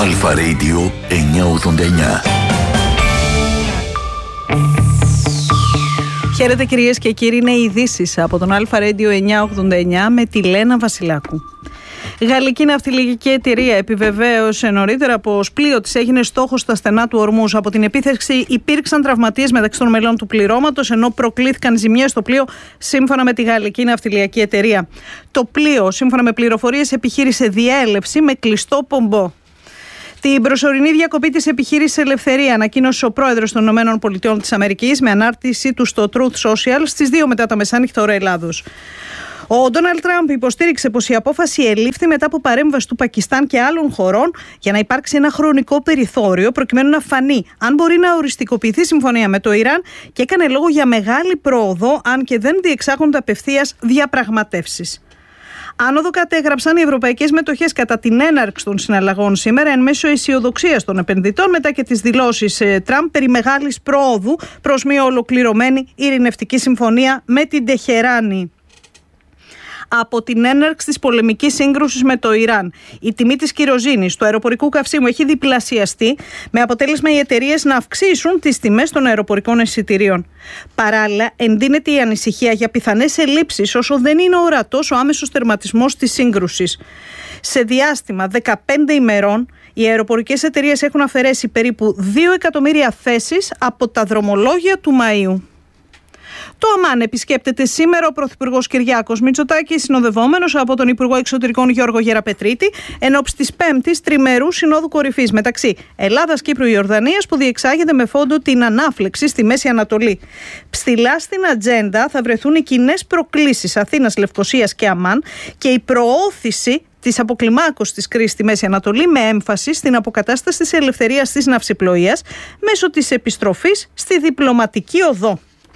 Αλφα Radio 989. Χαίρετε κυρίες και κύριοι, είναι οι ειδήσεις από τον Αλφα Radio 989 με τη Λένα Βασιλάκου. Η Γαλλική Ναυτιλιακή Εταιρεία επιβεβαίωσε νωρίτερα πως πλοίο της έγινε στόχος στα στενά του Ορμούζ. Από την επίθεση υπήρξαν τραυματίες μεταξύ των μελών του πληρώματος, ενώ προκλήθηκαν ζημιές στο πλοίο, σύμφωνα με τη Γαλλική Ναυτιλιακή Εταιρεία. Το πλοίο, σύμφωνα με πληροφορίες, επιχείρησε διέλευση με κλειστό πομπό. Την προσωρινή διακοπή της επιχείρησης Ελευθερία ανακοίνωσε ο πρόεδρος των ΗΠΑ με ανάρτησή του στο Truth Social στις 2 μετά τα μεσάνυχτα ώρα Ελλάδος. Ο Ντόναλντ Τραμπ υποστήριξε πως η απόφαση ελήφθη μετά από παρέμβαση του Πακιστάν και άλλων χωρών για να υπάρξει ένα χρονικό περιθώριο προκειμένου να φανεί αν μπορεί να οριστικοποιηθεί συμφωνία με το Ιράν, και έκανε λόγο για μεγάλη πρόοδο, αν και δεν διεξάγονται απευθείας διαπραγματεύσεις. Άνοδο κατέγραψαν οι ευρωπαϊκές μετοχές κατά την έναρξη των συναλλαγών σήμερα, εν μέσω αισιοδοξίας των επενδυτών μετά και τις δηλώσεις Τραμπ περί μεγάλης πρόοδου προς μια ολοκληρωμένη ειρηνευτική συμφωνία με την Τεχεράνη. Από την έναρξη της πολεμικής σύγκρουσης με το Ιράν, η τιμή της κυροζήνης του αεροπορικού καυσίμου έχει διπλασιαστεί, με αποτέλεσμα οι εταιρείες να αυξήσουν τις τιμές των αεροπορικών εισιτηρίων. Παράλληλα, εντείνεται η ανησυχία για πιθανές ελλείψεις όσο δεν είναι ορατός ο άμεσος τερματισμός της σύγκρουσης. Σε διάστημα 15 ημερών, οι αεροπορικές εταιρείες έχουν αφαιρέσει περίπου 2 εκατομμύρια θέσεις από τα δρομολόγια του Μαΐου. Το Αμάν επισκέπτεται σήμερα ο Πρωθυπουργός Κυριάκος Μητσοτάκης, συνοδευόμενος από τον Υπουργό Εξωτερικών Γιώργο Γεραπετρίτη, ενόψει της 5ης τριμερού Συνόδου Κορυφής μεταξύ Ελλάδας, Κύπρου και Ιορδανίας, που διεξάγεται με φόντο την ανάφλεξη στη Μέση Ανατολή. Ψηλά στην ατζέντα θα βρεθούν οι κοινές προκλήσεις Αθήνας, Λευκωσίας και Αμάν και η προώθηση της αποκλιμάκωσης της κρίσης στη Μέση Ανατολή, με έμφαση στην αποκατάσταση της ελευθερίας της ναυσιπλοείας μέσω της επιστροφής στη διπλωματική οδό.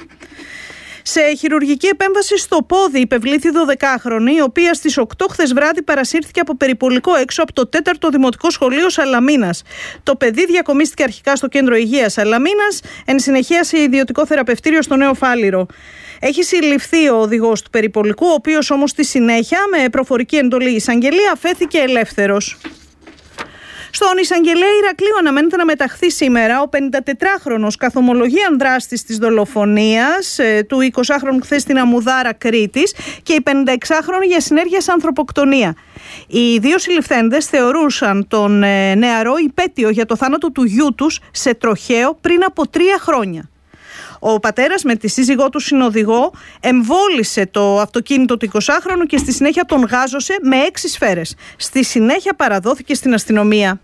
Σε χειρουργική επέμβαση στο πόδι υπευλήθη 12χρονη, η οποία στις 8 χθες βράδυ παρασύρθηκε από περιπολικό έξω από το 4ο Δημοτικό Σχολείο Σαλαμίνας. Το παιδί διακομίστηκε αρχικά στο Κέντρο Υγείας Σαλαμίνας, εν συνεχεία σε ιδιωτικό θεραπευτήριο στο Νέο Φάληρο. Έχει συλληφθεί ο οδηγός του περιπολικού, ο οποίος όμως στη συνέχεια, με προφορική εντολή εισαγγελία, αφέθηκε ελεύθερος. Στον εισαγγελέα Ηρακλείου αναμένεται να μεταχθεί σήμερα ο 54χρονος καθομολογίαν δράστης της δολοφονίας του 20χρονου χθες στην Αμμουδάρα Κρήτης και η 56χρονη για συνέργεια σε ανθρωποκτονία. Οι δύο συλληφθέντες θεωρούσαν τον νεαρό υπέτειο για το θάνατο του γιού τους σε τροχαίο πριν από 3 χρόνια. Ο πατέρας με τη σύζυγό του συνοδηγό εμβόλισε το αυτοκίνητο του 20χρονου και στη συνέχεια τον γάζωσε με 6 σφαίρες. Στη συνέχεια παραδόθηκε στην αστυνομία.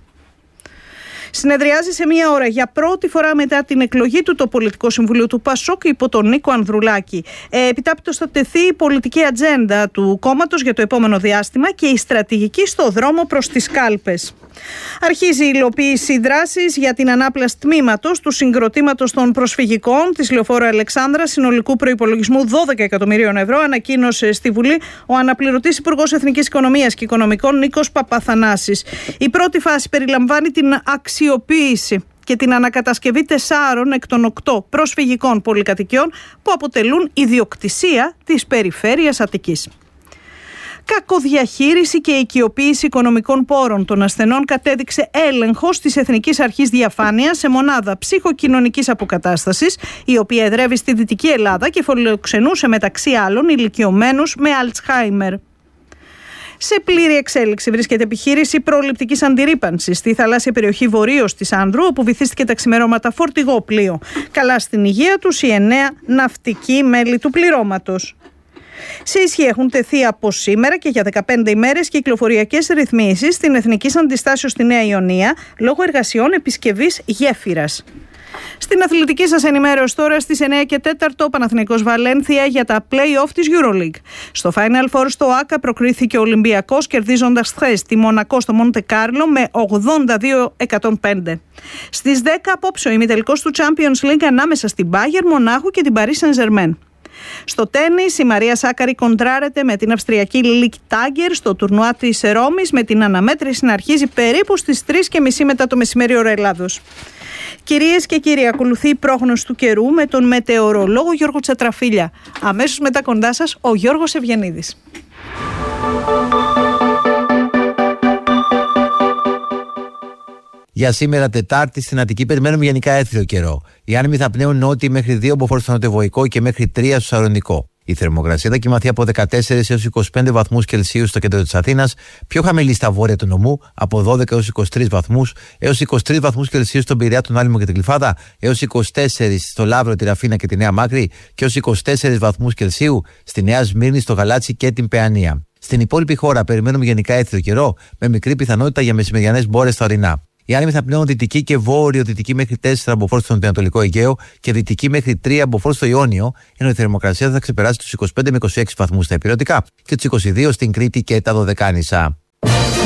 Συνεδριάζει σε 1 ώρα για πρώτη φορά μετά την εκλογή του το Πολιτικό Συμβουλίο του ΠΑΣΟΚ υπό τον Νίκο Ανδρουλάκη. Επιτάπητος θα τεθεί η πολιτική ατζέντα του κόμματος για το επόμενο διάστημα και η στρατηγική στο δρόμο προς τις κάλπες. Αρχίζει η υλοποίηση δράσης για την ανάπλαση τμήματος του συγκροτήματος των προσφυγικών της Λεωφόρου Αλεξάνδρας συνολικού προϋπολογισμού 12 εκατομμυρίων ευρώ, ανακοίνωσε στη Βουλή ο αναπληρωτής Υπουργός Εθνικής Οικονομίας και Οικονομικών Νίκος Παπαθανάσης. Η πρώτη φάση περιλαμβάνει την αξιοποίηση και την ανακατασκευή 4 εκ των 8 προσφυγικών πολυκατοικιών που αποτελούν ιδιοκτησία της περιφέρειας Αττικής. Κακοδιαχείριση και οικειοποίηση οικονομικών πόρων των ασθενών κατέδειξε έλεγχος της Εθνικής Αρχής Διαφάνειας σε μονάδα ψυχοκοινωνικής αποκατάστασης, η οποία εδρεύει στη Δυτική Ελλάδα και φιλοξενούσε μεταξύ άλλων ηλικιωμένους με Αλτσχάιμερ. Σε πλήρη εξέλιξη βρίσκεται επιχείρηση προληπτικής αντιρρύπανσης στη θαλάσσια περιοχή βορείως της Άνδρου, όπου βυθίστηκε τα ξημερώματα φορτηγό πλοίο. Καλά στην υγεία τους οι 9 ναυτικοί μέλη του πληρώματος. Σε ισχύ έχουν τεθεί από σήμερα και για 15 ημέρες κυκλοφοριακές ρυθμίσεις στην Εθνική Αντιστάσεως στη Νέα Ιωνία λόγω εργασιών επισκευής γέφυρας. Στην αθλητική σας ενημέρωση τώρα στις 9 και 4 ο Παναθηναϊκός Βαλένθια για τα play-off της EuroLeague. Στο Final Four στο ΆΚΑ προκρίθηκε ο Ολυμπιακός κερδίζοντας χθες τη Μονακό στο Μοντε Κάρλο με 82-105. Στις 10 απόψε ο ημιτελικός του Champions League ανάμεσα στην Bayern Μονάχου και την Paris Saint-Germain. Στο τένις η Μαρία Σάκαρη κοντράρεται με την Αυστριακή Λίλικ Τάγκερ στο τουρνουά της Ρώμης, με την αναμέτρηση να αρχίζει περίπου στις 3:30 μετά το μεσημέρι ώρα Ελλάδος. Κυρίες και κύριοι, ακολουθεί η πρόγνωση του καιρού με τον μετεωρολόγο Γιώργο Τσατραφίλια. Αμέσως μετά κοντά σας ο Γιώργος Ευγενίδης. Για σήμερα Τετάρτη στην Αττική περιμένουμε γενικά έθριο καιρό. Οι άνεμοι θα πνέουν νότιοι μέχρι 2 μποφόρ στο νοτιοβοϊκό και μέχρι 3 στο Σαρονικό. Η θερμοκρασία θα κοιμαθεί από 14 έως 25 βαθμούς Κελσίου στο κέντρο της Αθήνας, πιο χαμηλή στα βόρεια του νομού από 12 έως 23 βαθμούς, έως 23 βαθμούς Κελσίου στον Πειραιά, τον Άλυμο και την Γλυφάδα, έως 24 στο Λαύρο, τη Ραφίνα και τη Νέα Μάκρη και έως 24 βαθμούς Κελσίου στη Νέα Σμύρνη, στο Γαλάτσι και την Παιανία. Στην υπόλοιπη χώρα περιμένουμε γενικά έθριο καιρό, με μικρή πιθανότητα για μεσημεριανές μπόρες στα ορεινά. Οι άνεμοι θα πνέουν δυτική και βόρειο-δυτική μέχρι 4 μποφόρ στο νοτιοανατολικό Αιγαίο και δυτική μέχρι 3 μποφόρ στο Ιόνιο, ενώ η θερμοκρασία θα ξεπεράσει τους 25 με 26 βαθμούς στα υπηρετικά και τους 22 στην Κρήτη και τα Δωδεκάνησα.